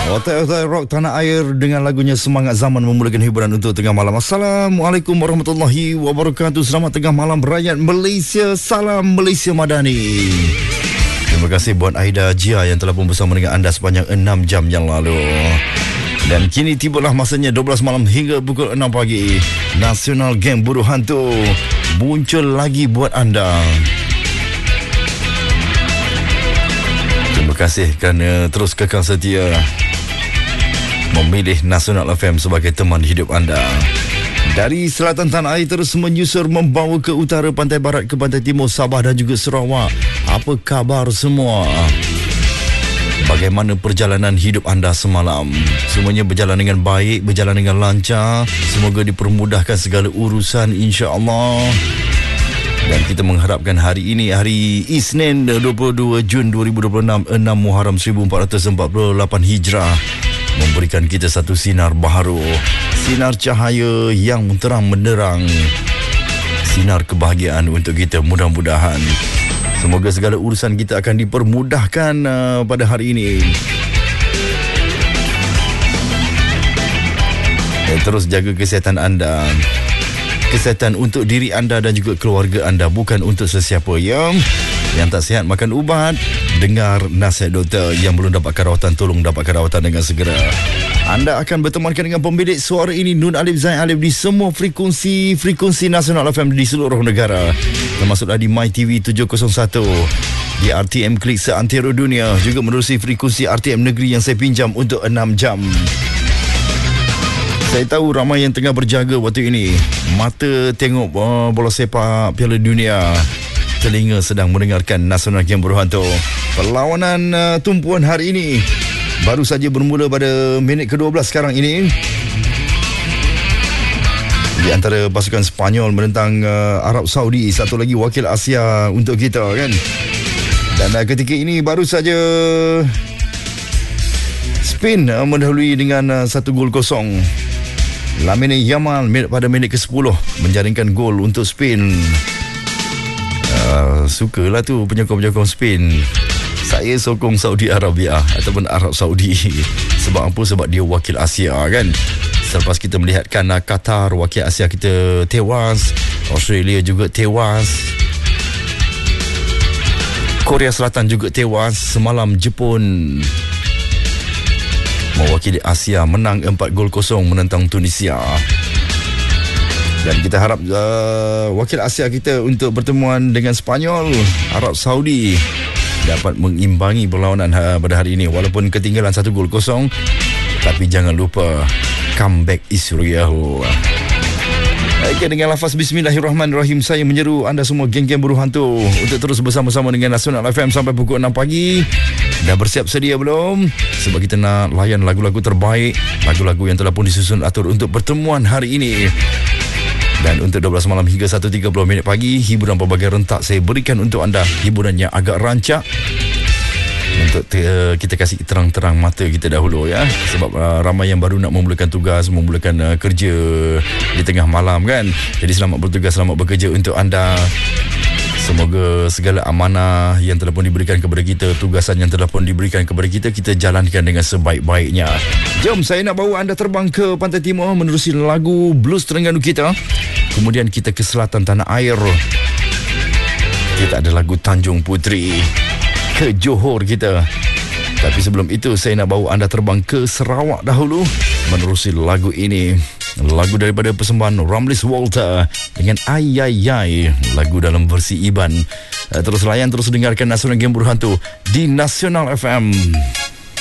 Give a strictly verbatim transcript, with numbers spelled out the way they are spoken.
Otak-otak rock tanah air dengan lagunya Semangat Zaman memulakan hiburan untuk tengah malam. Assalamualaikum warahmatullahi wabarakatuh. Selamat tengah malam rakyat Malaysia. Salam Malaysia Madani. Terima kasih buat Aida Jia yang telah pun bersama dengan anda sepanjang enam jam yang lalu. Dan kini tibalah masanya dua belas malam hingga pukul enam pagi. Nasional Geng Buruh Hantu muncul lagi buat anda. Terima kasih kerana terus kekal setia memilih Nasional F M sebagai teman hidup anda. Dari selatan tanah air terus menyusur membawa ke utara, pantai barat ke pantai timur, Sabah dan juga Sarawak. Apa khabar semua? Bagaimana perjalanan hidup anda semalam? Semuanya berjalan dengan baik, berjalan dengan lancar. Semoga dipermudahkan segala urusan, insya-Allah. Dan kita mengharapkan hari ini, hari Isnin dua puluh dua Jun dua ribu dua puluh enam, enam Muharram seribu empat ratus empat puluh lapan Hijrah, memberikan kita satu sinar baharu, sinar cahaya yang terang menderang, sinar kebahagiaan untuk kita. Mudah-mudahan semoga segala urusan kita akan dipermudahkan uh, pada hari ini. Dan terus jaga kesihatan anda. Kesihatan untuk diri anda dan juga keluarga anda, bukan untuk sesiapa. Yang yang tak sihat makan ubat. Dengar nasihat doktor. Yang belum dapatkan rawatan, tolong dapatkan rawatan dengan segera. Anda akan bertemankan dengan pemilik suara ini, Nun Alif Zain Alif, di semua frekuensi frekuensi Nasional F M di seluruh negara, termasuklah di My T V tujuh kosong satu, di R T M Klik seantero dunia, juga menerusi frekuensi R T M Negeri yang saya pinjam untuk enam jam. Saya tahu ramai yang tengah berjaga waktu ini. Mata tengok uh, bola sepak Piala Dunia, telinga sedang mendengarkan Nasional Geng Buruh Hantu. Perlawanan uh, tumpuan hari ini baru saja bermula pada minit ke dua belas sekarang ini, di antara pasukan Sepanyol menentang uh, Arab Saudi. Satu lagi wakil Asia untuk kita, kan. Dan uh, ketika ini baru saja Spain uh, mendahului dengan uh, satu gol kosong. Lamine Yamal pada minit ke sepuluh menjaringkan gol untuk Spain. Uh, sukalah tu penyokong-penyokong Spain. Saya sokong Saudi Arabia ataupun Arab Saudi. Sebab apa? Sebab dia wakil Asia, kan. Selepas kita melihatkan uh, Qatar, wakil Asia kita tewas, Australia juga tewas, Korea Selatan juga tewas. Semalam Jepun mewakili Asia menang empat gol kosong menentang Tunisia. Dan kita harap uh, wakil Asia kita untuk pertemuan dengan Sepanyol, Arab Saudi, dapat mengimbangi perlawanan uh, pada hari ini. Walaupun ketinggalan satu gol kosong, tapi jangan lupa comeback is real. Okay, dengan lafaz Bismillahirrahmanirrahim, saya menyeru anda semua geng-geng buruh hantu untuk terus bersama-sama dengan Nasional F M sampai pukul enam pagi. Dah bersiap sedia belum? Sebab kita nak layan lagu-lagu terbaik, lagu-lagu yang telah pun disusun atur untuk pertemuan hari ini. Dan untuk dua belas malam hingga satu tiga puluh minit pagi, hiburan berbagai rentak saya berikan untuk anda. Hiburan yang agak rancak untuk te, kita kasih terang-terang mata kita dahulu, ya. Sebab uh, ramai yang baru nak memulakan tugas, memulakan uh, kerja di tengah malam, kan. Jadi selamat bertugas, selamat bekerja untuk anda. Semoga segala amanah yang telah pun diberikan kepada kita, tugasan yang telah pun diberikan kepada kita, kita jalankan dengan sebaik-baiknya. Jom, saya nak bawa anda terbang ke Pantai Timur menerusi lagu blues Terengganu kita. Kemudian kita ke selatan tanah air. Kita ada lagu Tanjung Puteri, ke Johor kita. Tapi sebelum itu, saya nak bawa anda terbang ke Sarawak dahulu menerusi lagu ini. Lagu daripada persembahan Ramlis Walter dengan Ay Ay Ay, lagu dalam versi Iban. Terus layan, terus dengarkan Nasional Geng Buruh Hantu di Nasional F M.